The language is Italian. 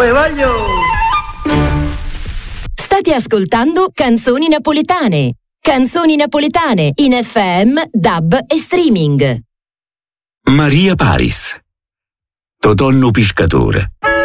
voglio! State ascoltando Canzoni Napoletane. Canzoni Napoletane in FM, DAB e streaming. Maria Paris. Totonno Piscatore.